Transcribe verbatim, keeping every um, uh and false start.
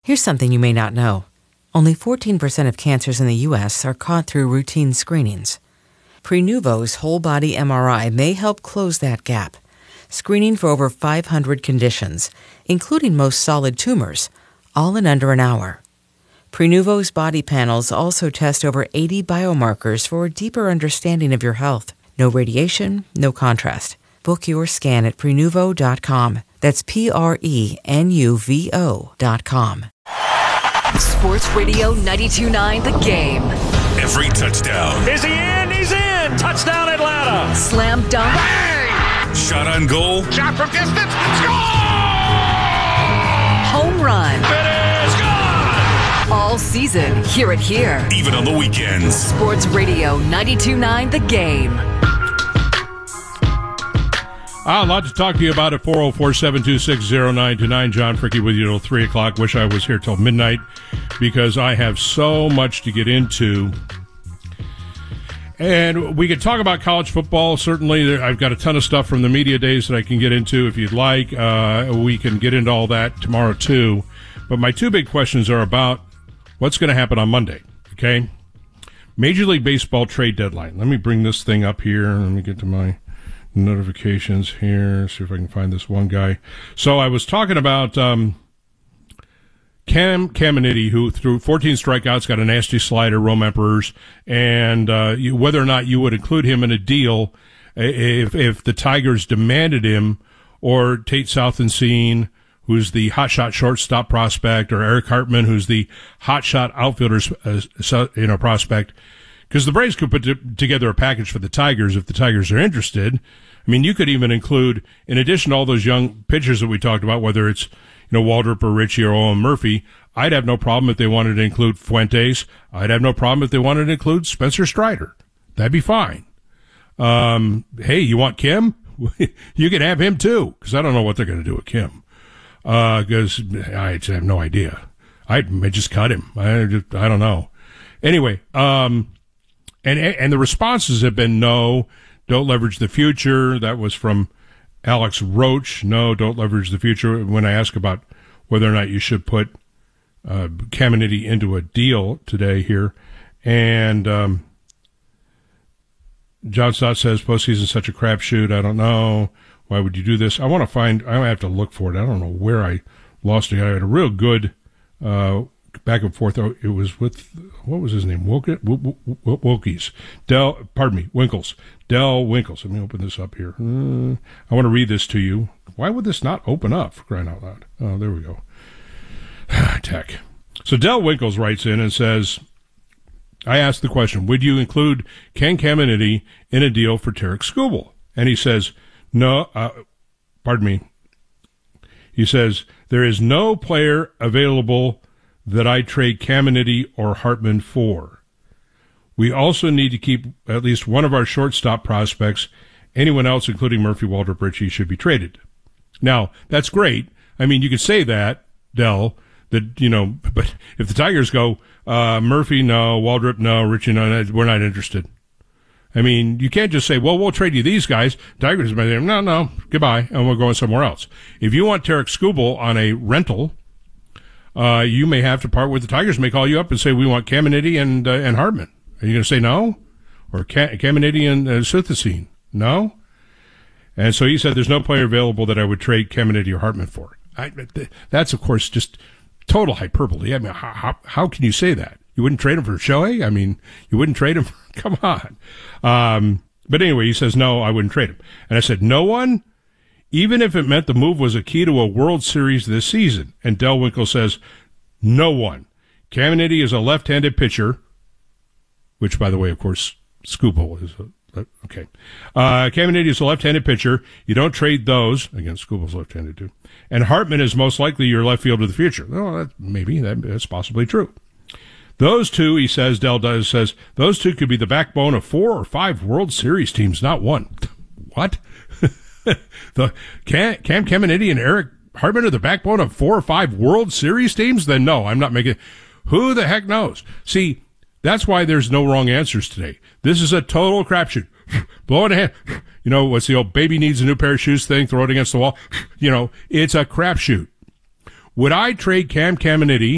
Here's something you may not know. Only fourteen percent of cancers in the U S are caught through routine screenings. Prenuvo's whole-body M R I may help close that gap, screening for over five hundred conditions, including most solid tumors, all in under an hour. Prenuvo's body panels also test over eighty biomarkers for a deeper understanding of your health. No radiation, no contrast. Book your scan at Prenuvo dot com. That's P R E N U V O dot com. Sports Radio ninety-two point nine The Game. Every touchdown. Is he in? He's in! Touchdown Atlanta! Slam dunk. Bang! Shot on goal. Shot from distance. Score! Home run. It is gone! All season, hear it here. Even on the weekends. Sports Radio ninety-two point nine The Game. Ah, a lot to talk to you about at four oh four, seven two six, oh nine two nine. John Fricke with you till three o'clock. Wish I was here till midnight because I have so much to get into. And we could talk about college football. Certainly, I've got a ton of stuff from the media days that I can get into if you'd like. Uh, we can get into all that tomorrow, too. But my two big questions are about what's going to happen on Monday, okay? Major League Baseball trade deadline. Let me bring this thing up here. Let me get to my notifications here, see if I can find this one guy. So I was talking about um, Cam Caminiti, who threw fourteen strikeouts, got a nasty slider, Rome Emperors, and uh, you, whether or not you would include him in a deal if if the Tigers demanded him, or Tate Southensein, who's the hotshot shortstop prospect, or Eric Hartman, who's the hotshot outfielder uh, you know, prospect. Because the Braves could put t- together a package for the Tigers if the Tigers are interested. I mean, you could even include, in addition to all those young pitchers that we talked about, whether it's, you know, Waldrop or Richie or Owen Murphy, I'd have no problem if they wanted to include Fuentes. I'd have no problem if they wanted to include Spencer Strider. That'd be fine. Um, hey, you want Kim? You can have him too, because I don't know what they're going to do with Kim. Because uh, I have no idea. I may just cut him. I, just, I don't know. Anyway, um, And and the responses have been no, don't leverage the future. That was from Alex Roach. No, don't leverage the future. When I ask about whether or not you should put uh, Caminiti into a deal today here. And um, John Stott says postseason's such a crapshoot. I don't know. Why would you do this? I want to find, I have to look for it. I don't know where I lost it. I had a real good uh back and forth. It was with, what was his name? Wilkies. Del, pardon me, Winkles. Del Winkles. Let me open this up here. Uh, I want to read this to you. Why would this not open up, for crying out loud? Oh, there we go. Tech. So Del Winkles writes in and says, I asked the question, would you include Ken Caminiti in a deal for Tarek Skubal? And he says, no, uh, pardon me. He says, there is no player available that I trade Caminiti or Hartman for. We also need to keep at least one of our shortstop prospects. Anyone else, including Murphy, Waldrop, Richie, should be traded. Now, that's great. I mean, you could say that, Dell, that, you know, but if the Tigers go, uh, Murphy, no, Waldrop, no, Richie, no, we're not interested. I mean, you can't just say, well, we'll trade you these guys. Tigers may say, no, no, goodbye, and we're going somewhere else. If you want Tarek Skubal on a rental, Uh, you may have to part with the Tigers. May call you up and say, we want Caminiti and uh, and Hartman. Are you going to say no? Or Cam- Caminiti and uh, Southensein? No? And so he said, there's no player available that I would trade Caminiti or Hartman for. I, that's, of course, just total hyperbole. I mean, how, how, how can you say that? You wouldn't trade him for Shohei? I mean, you wouldn't trade him for, come on. Um, but anyway, he says, no, I wouldn't trade him. And I said, no one? Even if it meant the move was a key to a World Series this season. And Del Winkle says, no one. Caminiti is a left-handed pitcher, which, by the way, of course, Skubal is a, okay. Uh, Caminiti is a left-handed pitcher. You don't trade those. Again, Skubal's left-handed, too. And Hartman is most likely your left field of the future. Well, that, maybe. That, that's possibly true. Those two, he says, Del does, says, those two could be the backbone of four or five World Series teams, not one. What? the Cam, Cam Caminiti and Eric Hartman are the backbone of four or five World Series teams? Then no, I'm not making. Who the heck knows? See, that's why there's no wrong answers today. This is a total crapshoot. Blow it ahead. You know, what's the old baby needs a new pair of shoes thing? Throw it against the wall. You know, it's a crapshoot. Would I trade Cam Caminiti